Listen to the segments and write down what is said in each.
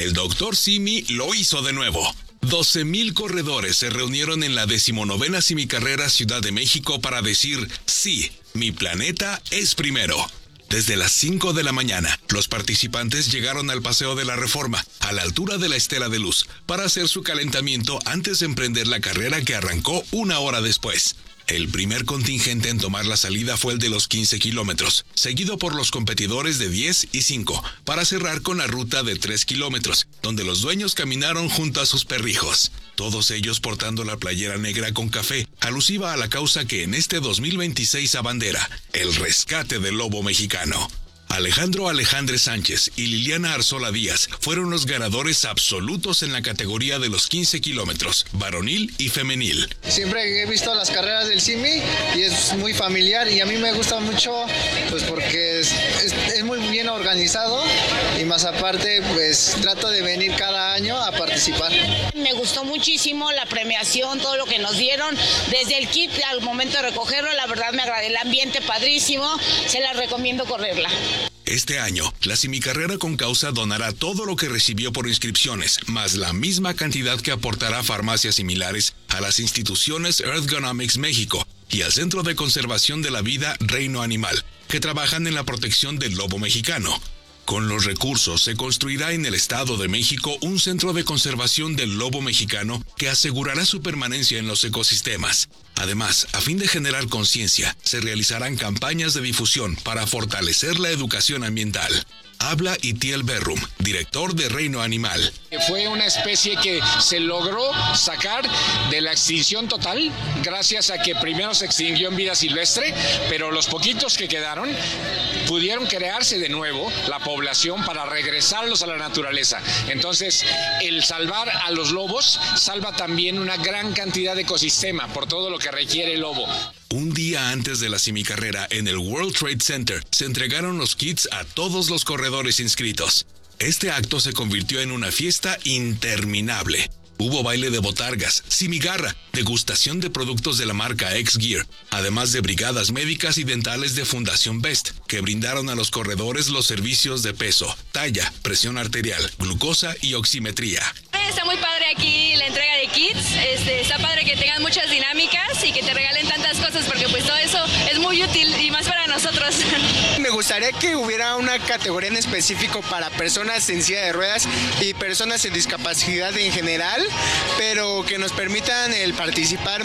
El doctor Simi lo hizo de nuevo. 12,000 corredores se reunieron en la 19ª Simicarrera Ciudad de México para decir, sí, mi planeta es primero. Desde las 5 de la mañana, los participantes llegaron al Paseo de la Reforma, a la altura de la Estela de Luz, para hacer su calentamiento antes de emprender la carrera que arrancó una hora después. El primer contingente en tomar la salida fue el de los 15 kilómetros, seguido por los competidores de 10 y 5, para cerrar con la ruta de 3 kilómetros, donde los dueños caminaron junto a sus perrijos. Todos ellos portando la playera negra con café, alusiva a la causa que en este 2026 abandera, el rescate del lobo mexicano. Alejandro Alejandre Sánchez y Liliana Arzola Díaz fueron los ganadores absolutos en la categoría de los 15 kilómetros, varonil y femenil. Siempre he visto las carreras del Simi y es muy familiar y a mí me gusta mucho pues porque es muy bien organizado y más aparte pues trato de venir cada año a participar. Me gustó muchísimo la premiación, todo lo que nos dieron, desde el kit al momento de recogerlo, la verdad me agradé, el ambiente padrísimo, se la recomiendo correrla. Este año, la Simicarrera con Causa donará todo lo que recibió por inscripciones, más la misma cantidad que aportará farmacias similares a las instituciones Earthgonomics México y al Centro de Conservación de la Vida Reino Animal, que trabajan en la protección del lobo mexicano. Con los recursos se construirá en el Estado de México un centro de conservación del lobo mexicano que asegurará su permanencia en los ecosistemas. Además, a fin de generar conciencia, se realizarán campañas de difusión para fortalecer la educación ambiental. Habla Itiel Berrum, director de Reino Animal. Fue una especie que se logró sacar de la extinción total gracias a que primero se extinguió en vida silvestre, pero los poquitos que quedaron pudieron crearse de nuevo la población para regresarlos a la naturaleza. Entonces, el salvar a los lobos salva también una gran cantidad de ecosistema por todo lo que requiere el lobo. Un día antes de la Simicarrera, en el World Trade Center, se entregaron los kits a todos los corredores inscritos. Este acto se convirtió en una fiesta interminable. Hubo baile de botargas, simigarra, degustación de productos de la marca X-Gear, además de brigadas médicas y dentales de Fundación Best, que brindaron a los corredores los servicios de peso, talla, presión arterial, glucosa y oximetría. Está muy padre aquí la entrega de kits, está padre que tengan muchas dinámicas y que te regalen tantas cosas porque pues todo eso es muy útil y más para nosotros. Me gustaría que hubiera una categoría en específico para personas en silla de ruedas y personas en discapacidad en general, pero que nos permitan el participar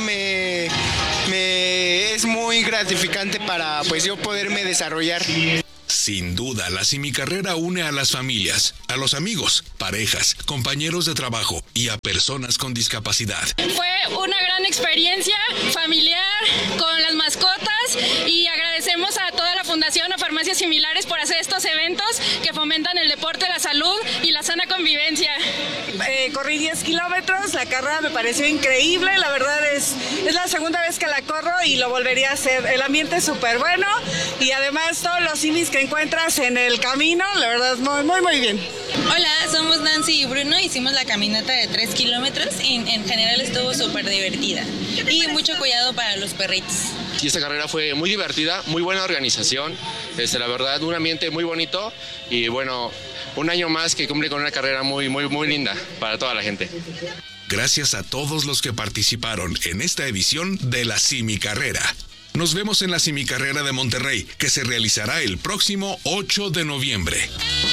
es muy gratificante para pues yo poderme desarrollar. Sin duda, la Simicarrera une a las familias, a los amigos, parejas, compañeros de trabajo y a personas con discapacidad. Fue una gran experiencia familiar con las mascotas y agradecemos a toda la Fundación, a Farmacias Similares por hacer estos eventos que fomentan el deporte, la salud y la sana convivencia. Corrí 10 kilómetros, la carrera me pareció increíble, la verdad es la segunda vez que la corro y lo volvería a hacer. El ambiente es súper bueno y además todos los simis que encuentras en el camino, la verdad es muy bien. Hola, somos Nancy y Bruno, hicimos la caminata de 3 kilómetros y en general estuvo súper divertida y mucho cuidado para los perritos. Y esta carrera fue muy divertida, muy buena organización, la verdad un ambiente muy bonito y bueno, un año más que cumple con una carrera muy linda para toda la gente. Gracias a todos los que participaron en esta edición de la Simicarrera. Nos vemos en la Simicarrera de Monterrey, que se realizará el próximo 8 de noviembre.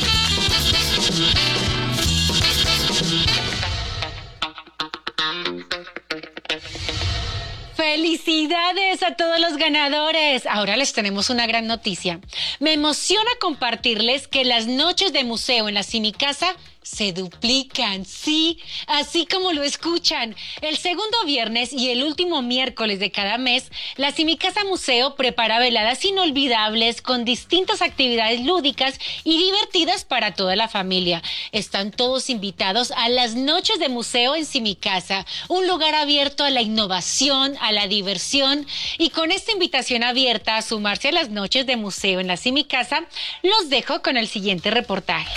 ¡Felicidades a todos los ganadores! Ahora les tenemos una gran noticia. Me emociona compartirles que las noches de museo en la Simicasa se duplican, sí, así como lo escuchan. El segundo viernes y el último miércoles de cada mes, la Simicasa Museo prepara veladas inolvidables con distintas actividades lúdicas y divertidas para toda la familia. Están todos invitados a las noches de museo en Simicasa, un lugar abierto a la innovación, a la diversión, y con esta invitación abierta a sumarse a las noches de museo en la Simicasa, los dejo con el siguiente reportaje.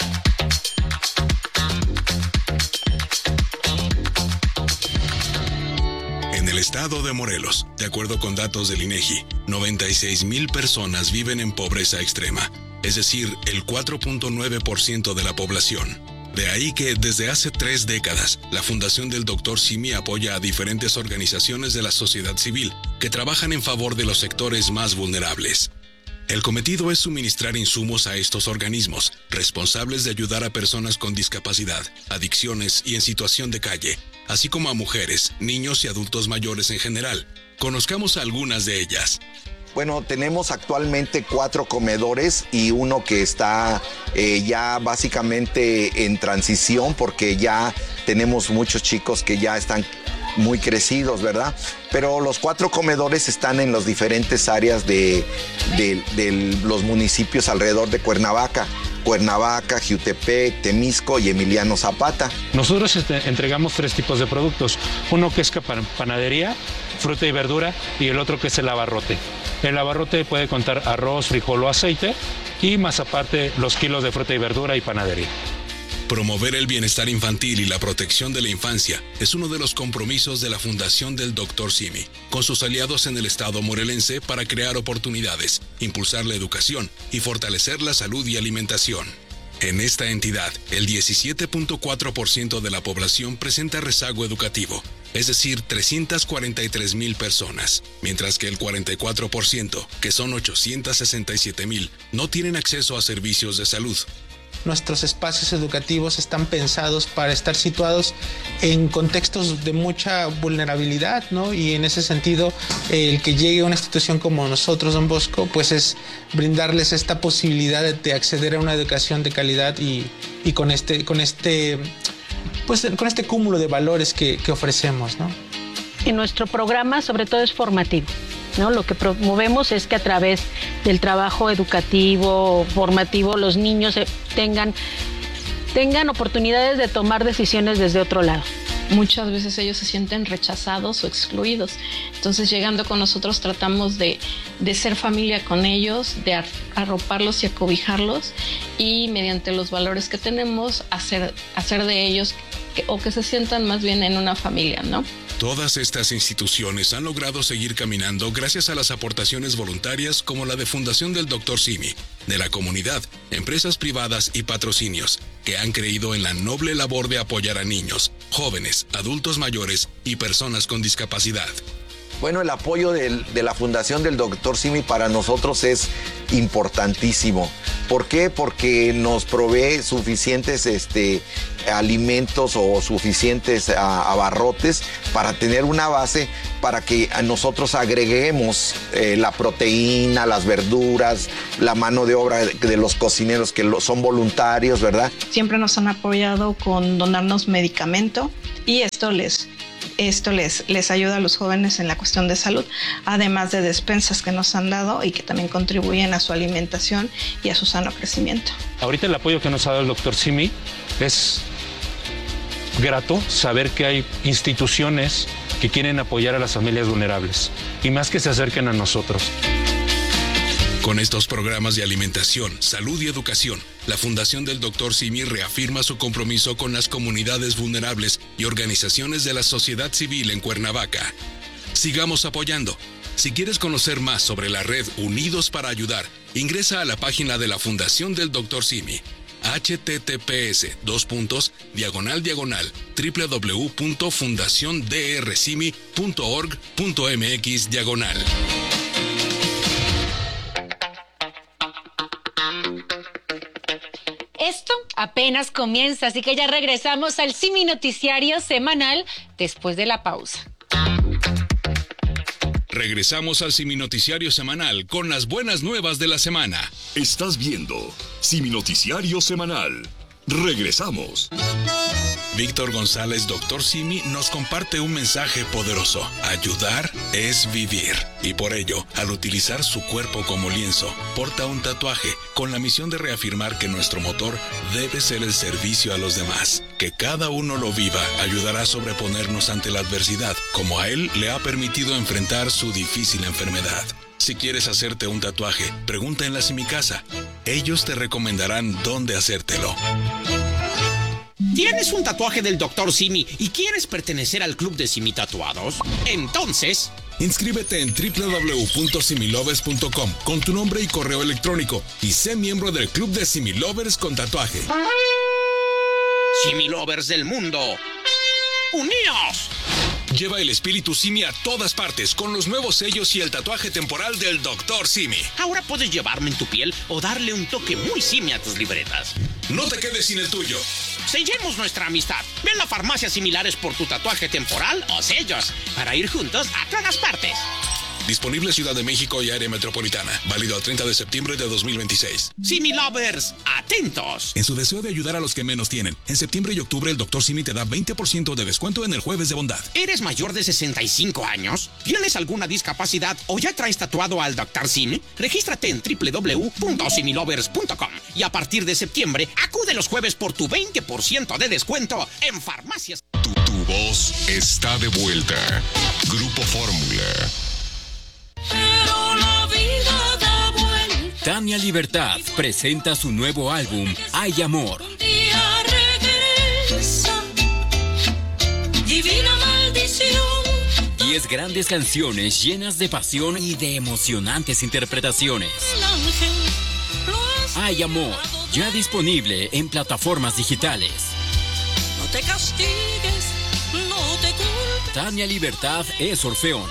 En el estado de Morelos, de acuerdo con datos del INEGI, 96,000 personas viven en pobreza extrema, es decir, el 4.9% de la población. De ahí que desde hace 3 décadas, la Fundación del Dr. Simi apoya a diferentes organizaciones de la sociedad civil que trabajan en favor de los sectores más vulnerables. El cometido es suministrar insumos a estos organismos, responsables de ayudar a personas con discapacidad, adicciones y en situación de calle, así como a mujeres, niños y adultos mayores en general. Conozcamos algunas de ellas. Bueno, tenemos actualmente 4 comedores y uno que está ya básicamente en transición porque ya tenemos muchos chicos que ya están muy crecidos, ¿verdad? Pero los 4 comedores están en las diferentes áreas de los municipios alrededor de Cuernavaca, Jiutepec, Temisco y Emiliano Zapata. Nosotros entregamos 3 tipos de productos, uno que es panadería, fruta y verdura y el otro que es el abarrote. El abarrote puede contar arroz, frijol o aceite y más aparte los kilos de fruta y verdura y panadería. Promover el bienestar infantil y la protección de la infancia es uno de los compromisos de la Fundación del Dr. Simi, con sus aliados en el estado morelense para crear oportunidades, impulsar la educación y fortalecer la salud y alimentación. En esta entidad, el 17.4% de la población presenta rezago educativo, es decir, 343,000 personas, mientras que el 44%, que son 867,000, no tienen acceso a servicios de salud. Nuestros espacios educativos están pensados para estar situados en contextos de mucha vulnerabilidad, ¿no? Y en ese sentido, el que llegue a una institución como nosotros, Don Bosco, pues es brindarles esta posibilidad de acceder a una educación de calidad y con este cúmulo de valores que ofrecemos, ¿no? En nuestro programa, sobre todo, es formativo, ¿no? Lo que promovemos es que a través del trabajo educativo, formativo, los niños tengan oportunidades de tomar decisiones desde otro lado. Muchas veces ellos se sienten rechazados o excluidos. Entonces, llegando con nosotros, tratamos de ser familia con ellos, de arroparlos y acobijarlos y mediante los valores que tenemos, hacer de ellos que se sientan más bien en una familia, ¿no? Todas estas instituciones han logrado seguir caminando gracias a las aportaciones voluntarias como la de Fundación del Dr. Simi, de la comunidad, empresas privadas y patrocinios, que han creído en la noble labor de apoyar a niños, jóvenes, adultos mayores y personas con discapacidad. Bueno, el apoyo de la Fundación del Dr. Simi para nosotros es importantísimo. ¿Por qué? Porque nos provee suficientes alimentos o suficientes abarrotes para tener una base para que nosotros agreguemos la proteína, las verduras, la mano de obra de los cocineros que son voluntarios, ¿verdad? Siempre nos han apoyado con donarnos medicamento y esto les ayuda a los jóvenes en la cuestión de salud, además de despensas que nos han dado y que también contribuyen a su alimentación y a su sano crecimiento. Ahorita el apoyo que nos ha dado el Dr. Simi es grato saber que hay instituciones que quieren apoyar a las familias vulnerables y más que se acerquen a nosotros. Con estos programas de alimentación, salud y educación, la Fundación del Dr. Simi reafirma su compromiso con las comunidades vulnerables y organizaciones de la sociedad civil en Cuernavaca. Sigamos apoyando. Si quieres conocer más sobre la red Unidos para Ayudar, ingresa a la página de la Fundación del Dr. Simi. https://www.fundaciondrsimi.org.mx/. Esto apenas comienza, así que ya regresamos al Simi Noticiario semanal después de la pausa. Regresamos al Simi Noticiario semanal con las buenas nuevas de la semana. Estás viendo Simi Noticiario semanal. Regresamos. Víctor González, Dr. Simi, nos comparte un mensaje poderoso. Ayudar es vivir. Y por ello, al utilizar su cuerpo como lienzo, porta un tatuaje con la misión de reafirmar que nuestro motor debe ser el servicio a los demás. Que cada uno lo viva ayudará a sobreponernos ante la adversidad, como a él le ha permitido enfrentar su difícil enfermedad. Si quieres hacerte un tatuaje, pregunta en la Simicasa. Ellos te recomendarán dónde hacértelo. ¿Tienes un tatuaje del Dr. Simi y quieres pertenecer al club de Simi Tatuados? Entonces, inscríbete en www.similovers.com con tu nombre y correo electrónico y sé miembro del club de Simi Lovers con tatuaje. Similovers del mundo, ¡uníos! Lleva el espíritu Simi a todas partes con los nuevos sellos y el tatuaje temporal del Dr. Simi. Ahora puedes llevarme en tu piel o darle un toque muy Simi a tus libretas. No te quedes sin el tuyo. Sellemos nuestra amistad. Ven a Farmacias Similares por tu tatuaje temporal o sellos para ir juntos a todas partes. Disponible Ciudad de México y área metropolitana. Válido al 30 de septiembre de 2026. Similovers, atentos. En su deseo de ayudar a los que menos tienen, en septiembre y octubre el Dr. Simi te da 20% de descuento en el Jueves de Bondad. ¿Eres mayor de 65 años? ¿Tienes alguna discapacidad o ya traes tatuado al Dr. Simi? Regístrate en www.similovers.com y a partir de septiembre acude los jueves por tu 20% de descuento en farmacias. Tu voz está de vuelta. Grupo Fórmula. Pero la vida da vuelta. Tania Libertad presenta su nuevo álbum, Hay Amor. Un día regresa, divina maldición. 10 grandes canciones llenas de pasión y de emocionantes interpretaciones. El ángel Hay Amor, ya disponible en plataformas digitales. no te castigues, no te culpes. Tania Libertad es Orfeón.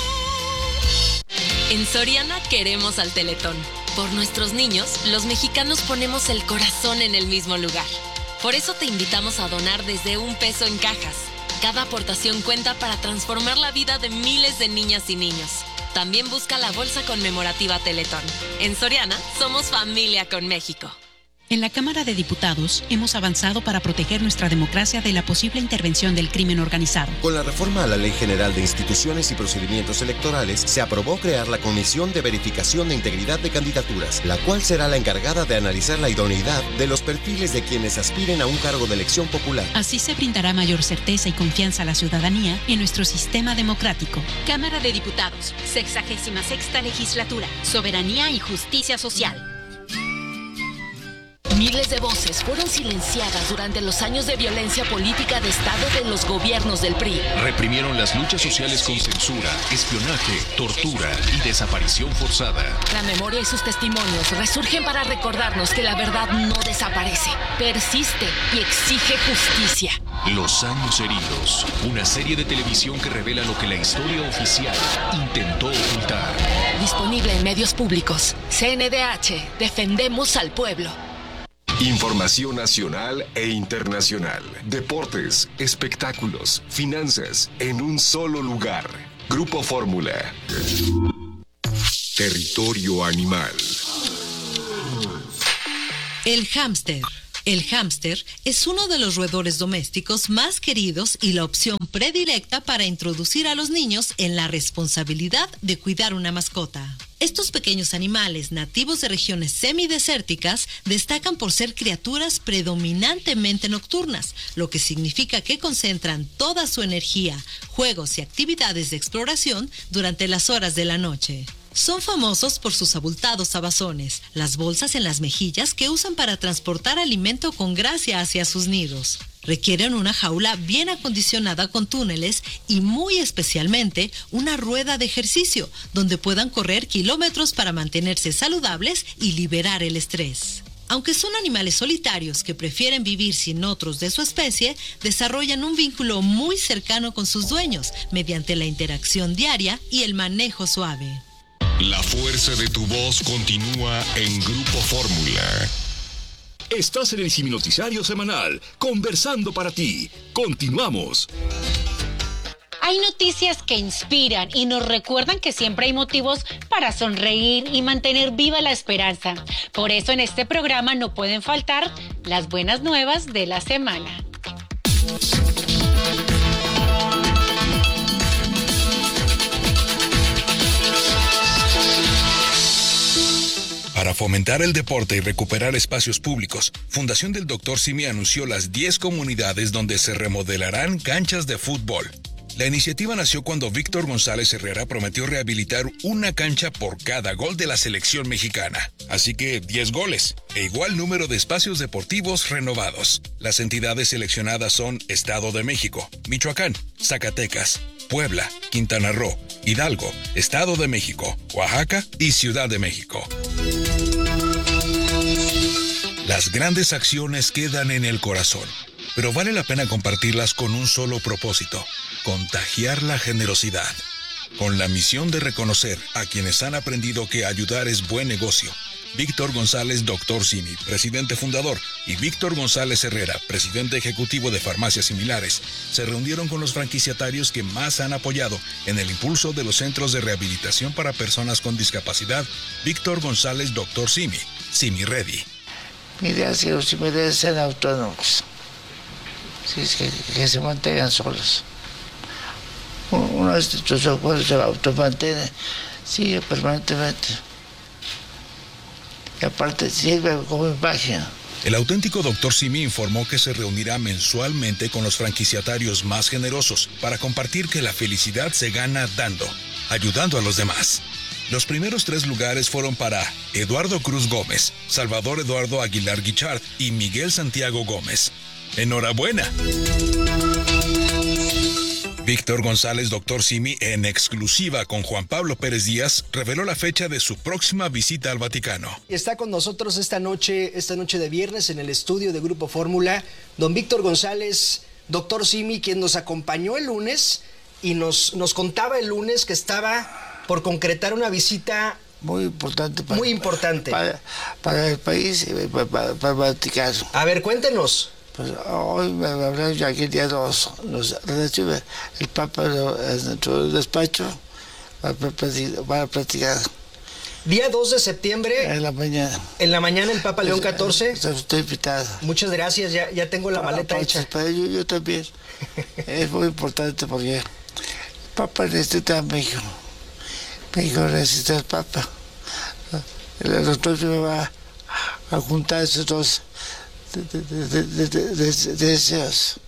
En Soriana queremos al Teletón. Por nuestros niños, los mexicanos ponemos el corazón en el mismo lugar. Por eso te invitamos a donar desde $1 en cajas. Cada aportación cuenta para transformar la vida de miles de niñas y niños. También busca la bolsa conmemorativa Teletón. En Soriana, somos familia con México. En la Cámara de Diputados hemos avanzado para proteger nuestra democracia de la posible intervención del crimen organizado. Con la reforma a la Ley General de Instituciones y Procedimientos Electorales, se aprobó crear la Comisión de Verificación de Integridad de Candidaturas, la cual será la encargada de analizar la idoneidad de los perfiles de quienes aspiren a un cargo de elección popular. Así se brindará mayor certeza y confianza a la ciudadanía en nuestro sistema democrático. Cámara de Diputados, 66ª Legislatura, Soberanía y Justicia Social. Miles de voces fueron silenciadas durante los años de violencia política de Estado de los gobiernos del PRI. Reprimieron las luchas sociales con censura, espionaje, tortura y desaparición forzada. La memoria y sus testimonios resurgen para recordarnos que la verdad no desaparece, persiste y exige justicia. Los años heridos, una serie de televisión que revela lo que la historia oficial intentó ocultar. Disponible en medios públicos. CNDH, defendemos al pueblo. Información nacional e internacional. Deportes, espectáculos, finanzas, en un solo lugar. Grupo Fórmula. Territorio animal. El hámster. El hámster es uno de los roedores domésticos más queridos y la opción predilecta para introducir a los niños en la responsabilidad de cuidar una mascota. Estos pequeños animales nativos de regiones semidesérticas destacan por ser criaturas predominantemente nocturnas, lo que significa que concentran toda su energía, juegos y actividades de exploración durante las horas de la noche. Son famosos por sus abultados abazones, las bolsas en las mejillas que usan para transportar alimento con gracia hacia sus nidos. Requieren una jaula bien acondicionada con túneles y muy especialmente una rueda de ejercicio donde puedan correr kilómetros para mantenerse saludables y liberar el estrés. Aunque son animales solitarios que prefieren vivir sin otros de su especie, desarrollan un vínculo muy cercano con sus dueños mediante la interacción diaria y el manejo suave. La fuerza de tu voz continúa en Grupo Fórmula. Estás en el Simi Noticiario Semanal, conversando para ti. Continuamos. Hay noticias que inspiran y nos recuerdan que siempre hay motivos para sonreír y mantener viva la esperanza. Por eso en este programa no pueden faltar las buenas nuevas de la semana. Para fomentar el deporte y recuperar espacios públicos, Fundación del Dr. Simi anunció las 10 comunidades donde se remodelarán canchas de fútbol. La iniciativa nació cuando Víctor González Herrera prometió rehabilitar una cancha por cada gol de la selección mexicana. Así que 10 goles e igual número de espacios deportivos renovados. Las entidades seleccionadas son Estado de México, Michoacán, Zacatecas, Puebla, Quintana Roo, Hidalgo, Estado de México, Oaxaca y Ciudad de México. Las grandes acciones quedan en el corazón. pero vale la pena compartirlas con un solo propósito: contagiar la generosidad. Con la misión de reconocer a quienes han aprendido que ayudar es buen negocio, Víctor González, Dr. Simi, presidente fundador, y Víctor González Herrera, presidente ejecutivo de Farmacias Similares, se reunieron con los franquiciatarios que más han apoyado en el impulso de los centros de rehabilitación para personas con discapacidad. Víctor González, Dr. Simi, Simi Ready. Mi idea es que los similares sean autónomos, que se mantengan solos. Una institución cuando se automantiene, sigue permanentemente. Y aparte sirve como imagen. El auténtico Dr. Simi informó que se reunirá mensualmente con los franquiciatarios más generosos para compartir que la felicidad se gana dando, ayudando a los demás. Los primeros 3 lugares fueron para Eduardo Cruz Gómez, Salvador Eduardo Aguilar Guichard y Miguel Santiago Gómez. ¡Enhorabuena! Víctor González, Dr. Simi, en exclusiva con Juan Pablo Pérez Díaz, reveló la fecha de su próxima visita al Vaticano. Está con nosotros esta noche de viernes en el estudio de Grupo Fórmula, don Víctor González, Dr. Simi, quien nos acompañó el lunes y nos contaba el lunes que estaba por concretar una visita muy importante para el país y para el Vaticano. A ver, cuéntenos. Pues hoy me hablaron ya que el día 2 nos recibe el Papa en nuestro despacho para platicar. Día 2 de septiembre. En la mañana. En la mañana el Papa León XIV. Estoy invitado. Muchas gracias, ya tengo la maleta hecha. Yo también. Es muy importante porque el Papa necesita a México. México necesita al Papa. El doctor me va a juntar esos dos deseos.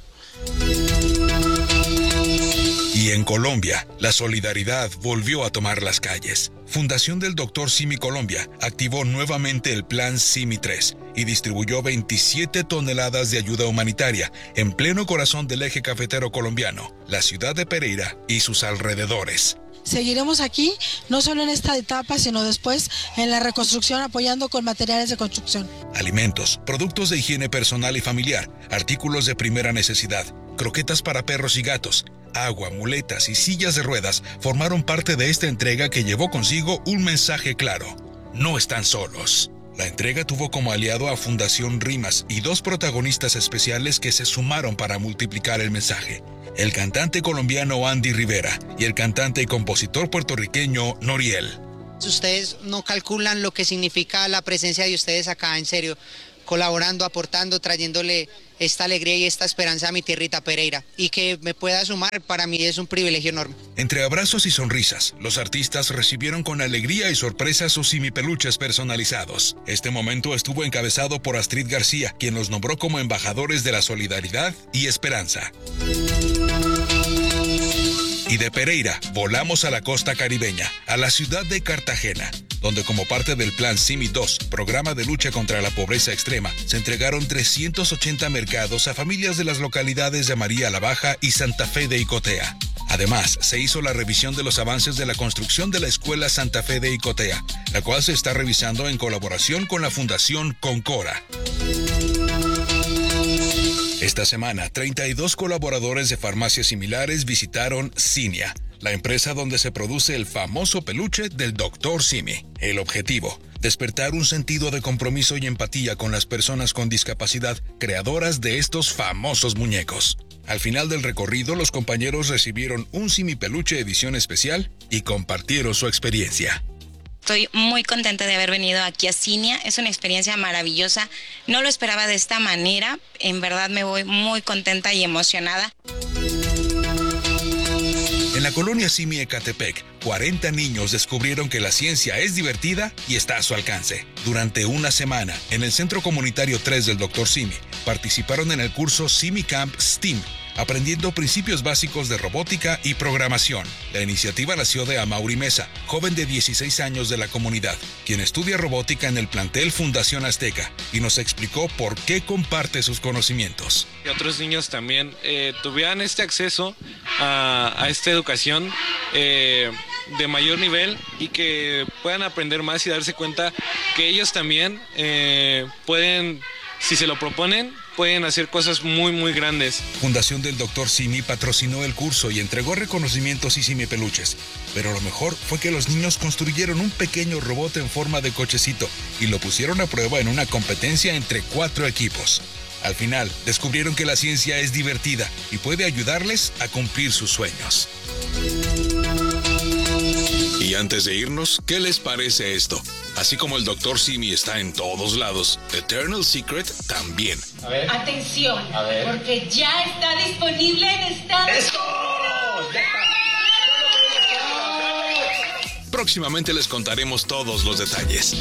Y en Colombia, la solidaridad volvió a tomar las calles. Fundación del Dr. Simi Colombia activó nuevamente el Plan Simi 3 y distribuyó 27 toneladas de ayuda humanitaria en pleno corazón del eje cafetero colombiano, la ciudad de Pereira y sus alrededores. Seguiremos aquí, no solo en esta etapa, sino después en la reconstrucción, apoyando con materiales de construcción. Alimentos, productos de higiene personal y familiar, artículos de primera necesidad, croquetas para perros y gatos, agua, muletas y sillas de ruedas formaron parte de esta entrega que llevó consigo un mensaje claro: no están solos. La entrega tuvo como aliado a Fundación Rimas y 2 protagonistas especiales que se sumaron para multiplicar el mensaje: el cantante colombiano Andy Rivera y el cantante y compositor puertorriqueño Noriel. Ustedes no calculan lo que significa la presencia de ustedes acá, en serio, colaborando, aportando, trayéndole esta alegría y esta esperanza a mi tierrita Pereira. Y que me pueda sumar, para mí es un privilegio enorme. Entre abrazos y sonrisas, los artistas recibieron con alegría y sorpresa sus simipeluches personalizados. Este momento estuvo encabezado por Astrid García, quien los nombró como embajadores de la solidaridad y esperanza. Y de Pereira, volamos a la costa caribeña, a la ciudad de Cartagena, donde como parte del Plan Simi 2, programa de lucha contra la pobreza extrema, se entregaron 380 mercados a familias de las localidades de María la Baja y Santa Fe de Icotea. Además, se hizo la revisión de los avances de la construcción de la Escuela Santa Fe de Icotea, la cual se está revisando en colaboración con la Fundación Concora. Esta semana, 32 colaboradores de Farmacias Similares visitaron Cinia, la empresa donde se produce el famoso peluche del Dr. Simi. El objetivo: despertar un sentido de compromiso y empatía con las personas con discapacidad, creadoras de estos famosos muñecos. Al final del recorrido, los compañeros recibieron un Simi Peluche edición especial y compartieron su experiencia. Estoy muy contenta de haber venido aquí a Cinia, es una experiencia maravillosa, no lo esperaba de esta manera, en verdad me voy muy contenta y emocionada. En la colonia Simi Ecatepec, 40 niños descubrieron que la ciencia es divertida y está a su alcance. Durante una semana, en el Centro Comunitario 3 del Dr. Simi, participaron en el curso Simi Camp STEAM, aprendiendo principios básicos de robótica y programación. La iniciativa nació de Amaury Mesa, joven de 16 años de la comunidad, quien estudia robótica en el plantel Fundación Azteca, y nos explicó por qué comparte sus conocimientos. Que otros niños también tuvieran este acceso a esta educación de mayor nivel y que puedan aprender más y darse cuenta que ellos también pueden, si se lo proponen, pueden hacer cosas muy, muy grandes. Fundación del Dr. Simi patrocinó el curso y entregó reconocimientos y Simi peluches. Pero lo mejor fue que los niños construyeron un pequeño robot en forma de cochecito y lo pusieron a prueba en una competencia entre 4 equipos. Al final, descubrieron que la ciencia es divertida y puede ayudarles a cumplir sus sueños. Y antes de irnos, ¿qué les parece esto? Así como el Dr. Simi está en todos lados, Eternal Secret también. Atención, porque ya está disponible en Estados Unidos. Próximamente les contaremos todos los detalles.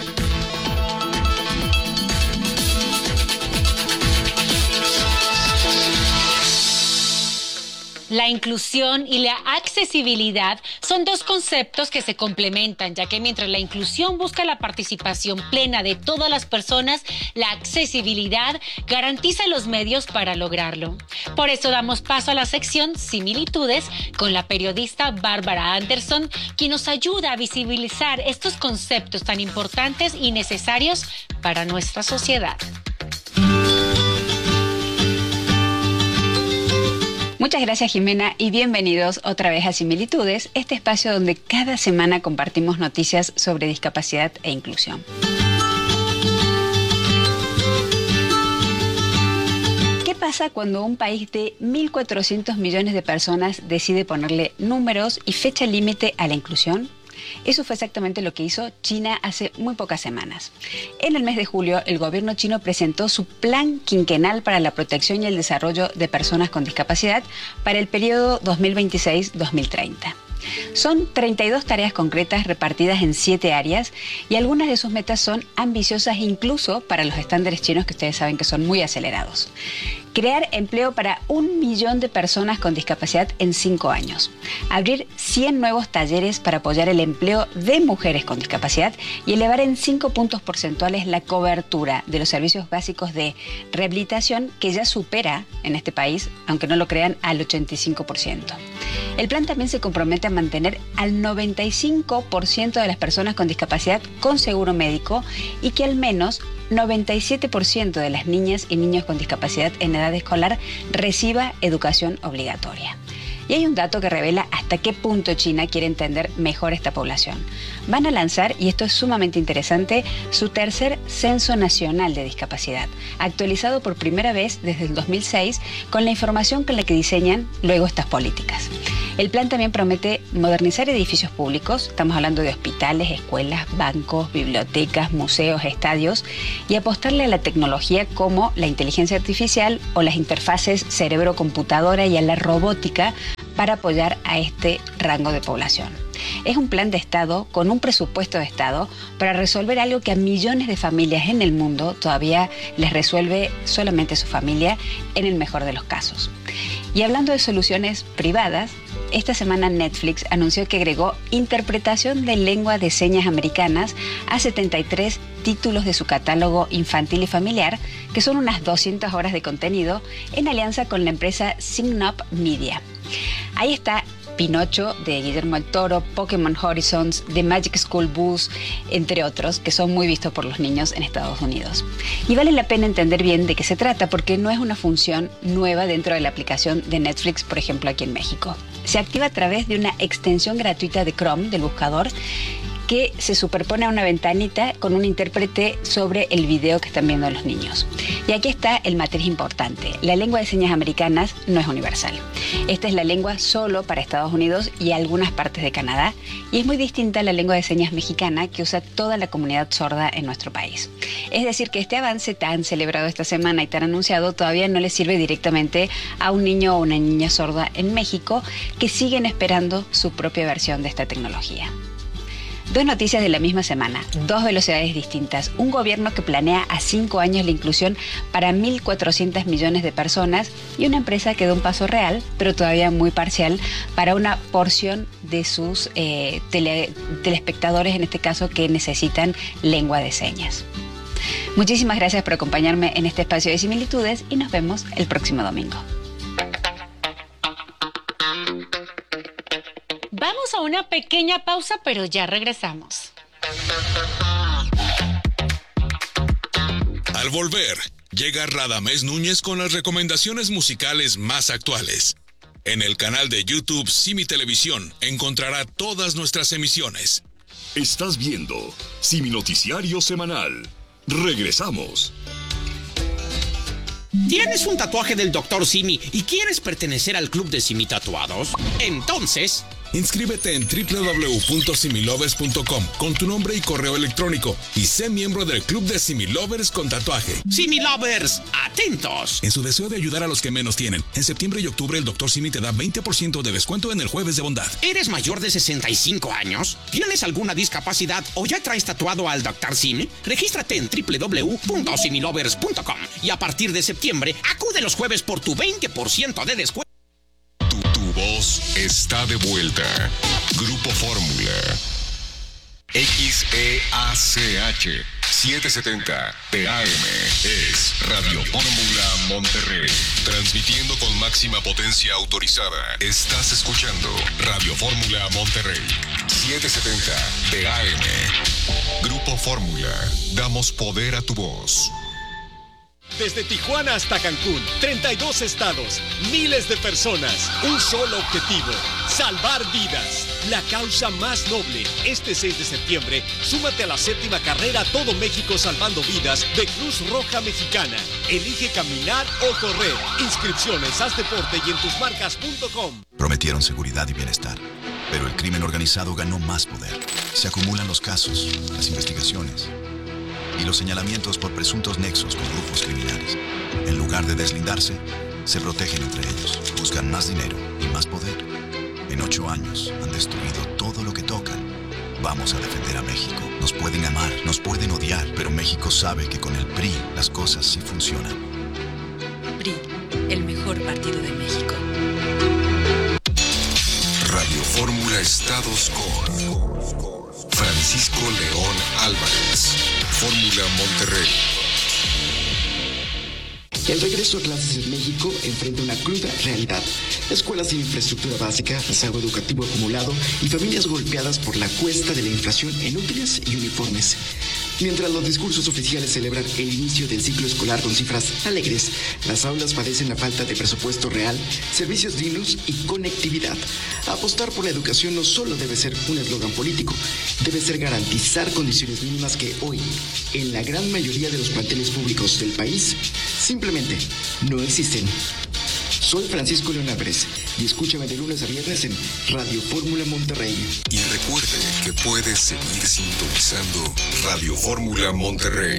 La inclusión y la accesibilidad son dos conceptos que se complementan, ya que mientras la inclusión busca la participación plena de todas las personas, la accesibilidad garantiza los medios para lograrlo. Por eso damos paso a la sección Similitudes con la periodista Bárbara Anderson, quien nos ayuda a visibilizar estos conceptos tan importantes y necesarios para nuestra sociedad. Muchas gracias, Jimena, y bienvenidos otra vez a Similitudes, este espacio donde cada semana compartimos noticias sobre discapacidad e inclusión. ¿Qué pasa cuando un país de 1.400 millones de personas decide ponerle números y fecha límite a la inclusión? Eso fue exactamente lo que hizo China hace muy pocas semanas. En el mes de julio, el gobierno chino presentó su plan quinquenal para la protección y el desarrollo de personas con discapacidad para el periodo 2026-2030. Son 32 tareas concretas repartidas en 7 áreas y algunas de sus metas son ambiciosas incluso para los estándares chinos que ustedes saben que son muy acelerados. Crear empleo para 1 millón de personas con discapacidad en 5 años. Abrir 100 nuevos talleres para apoyar el empleo de mujeres con discapacidad y elevar en 5 puntos porcentuales la cobertura de los servicios básicos de rehabilitación que ya supera en este país, aunque no lo crean, al 85%. El plan también se compromete a mantener al 95% de las personas con discapacidad con seguro médico y que al menos 97% de las niñas y niños con discapacidad en edad escolar reciba educación obligatoria. Y hay un dato que revela hasta qué punto China quiere entender mejor esta población. Van a lanzar, y esto es sumamente interesante, su tercer Censo Nacional de Discapacidad, actualizado por primera vez desde el 2006 con la información con la que diseñan luego estas políticas. El plan también promete modernizar edificios públicos, estamos hablando de hospitales, escuelas, bancos, bibliotecas, museos, estadios, y apostarle a la tecnología como la inteligencia artificial o las interfaces cerebro-computadora y a la robótica para apoyar a este rango de población. Es un plan de Estado con un presupuesto de Estado para resolver algo que a millones de familias en el mundo todavía les resuelve solamente su familia en el mejor de los casos. Y hablando de soluciones privadas, esta semana Netflix anunció que agregó interpretación de lengua de señas americanas a 73 títulos de su catálogo infantil y familiar, que son unas 200 horas de contenido, en alianza con la empresa Syngnop Media. Ahí está Pinocho de Guillermo del Toro, Pokémon Horizons, The Magic School Bus, entre otros, que son muy vistos por los niños en Estados Unidos. Y vale la pena entender bien de qué se trata, porque no es una función nueva dentro de la aplicación de Netflix, por ejemplo, aquí en México. Se activa a través de una extensión gratuita de Chrome, del buscador, que se superpone a una ventanita con un intérprete sobre el video que están viendo los niños. Y aquí está el matiz importante. La lengua de señas americanas no es universal. Esta es la lengua solo para Estados Unidos y algunas partes de Canadá, y es muy distinta a la lengua de señas mexicana que usa toda la comunidad sorda en nuestro país. Es decir, que este avance tan celebrado esta semana y tan anunciado todavía no le sirve directamente a un niño o una niña sorda en México que siguen esperando su propia versión de esta tecnología. Dos noticias de la misma semana, dos velocidades distintas. Un gobierno que planea a 5 años la inclusión para 1.400 millones de personas y una empresa que da un paso real, pero todavía muy parcial, para una porción de sus telespectadores, en este caso, que necesitan lengua de señas. Muchísimas gracias por acompañarme en este espacio de similitudes y nos vemos el próximo domingo. Vamos a una pequeña pausa, pero ya regresamos. Al volver, Llega Radamés Núñez con las recomendaciones musicales más actuales. En el canal de YouTube Simi Televisión encontrará todas nuestras emisiones. Estás viendo Simi Noticiario Semanal. Regresamos. ¿Tienes un tatuaje del Dr. Simi y quieres pertenecer al club de Simi Tatuados? Entonces, inscríbete en www.similovers.com con tu nombre y correo electrónico y sé miembro del club de Similovers con tatuaje. Similovers, atentos. En su deseo de ayudar a los que menos tienen, en septiembre y octubre el Dr. Simi te da 20% de descuento en el Jueves de Bondad. ¿Eres mayor de 65 años? ¿Tienes alguna discapacidad o ya traes tatuado al Dr. Simi? Regístrate en www.similovers.com y a partir de septiembre acude los jueves por tu 20% de descuento. Tu voz está de vuelta. Grupo Fórmula. XEACH 770 TAM es Radio Fórmula Monterrey. Transmitiendo con máxima potencia autorizada. Estás escuchando Radio Fórmula Monterrey. 770 TAM. Grupo Fórmula. Damos poder a tu voz. Desde Tijuana hasta Cancún, 32 estados, miles de personas, un solo objetivo, salvar vidas. La causa más noble. Este 6 de septiembre, súmate a la 7ª carrera Todo México Salvando Vidas de Cruz Roja Mexicana. Elige caminar o correr. Inscripciones, haz deporte y en tusmarcas.com. Prometieron seguridad y bienestar, pero el crimen organizado ganó más poder. Se acumulan los casos, las investigaciones y los señalamientos por presuntos nexos con grupos criminales. En lugar de deslindarse, se protegen entre ellos, buscan más dinero y más poder. En 8 años han destruido todo lo que tocan. Vamos a defender a México. Nos pueden amar, nos pueden odiar, pero México sabe que con el PRI las cosas sí funcionan. PRI, el mejor partido de México. Radio Fórmula Estados con Francisco León Álvarez. Fórmula Monterrey. El regreso a clases en México enfrenta una cruda realidad. Escuelas sin infraestructura básica, rezago educativo acumulado y familias golpeadas por la cuesta de la inflación en útiles y uniformes. Mientras los discursos oficiales celebran el inicio del ciclo escolar con cifras alegres, las aulas padecen la falta de presupuesto real, servicios dignos y conectividad. Apostar por la educación no solo debe ser un eslogan político, debe ser garantizar condiciones mínimas que hoy, en la gran mayoría de los planteles públicos del país, simplemente no existen. Soy Francisco León Álvarez y escúchame de lunes a viernes en Radio Fórmula Monterrey. Y recuerde que puedes seguir sintonizando Radio Fórmula Monterrey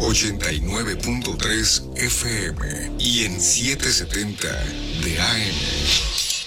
89.3 FM y en 770 de AM.